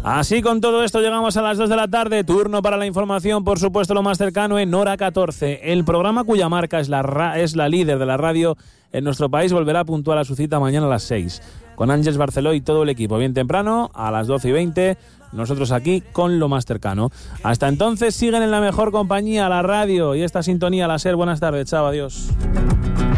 Así con todo esto llegamos a las 2 de la tarde, turno para la información, por supuesto lo más cercano en Hora 14. El programa cuya marca es la líder de la radio en nuestro país volverá puntual a su cita mañana a las 6, con Ángeles Barceló y todo el equipo, bien temprano, a las 12:20, nosotros aquí con lo más cercano. Hasta entonces siguen en la mejor compañía, la radio y esta sintonía, la SER. Buenas tardes, chao, adiós.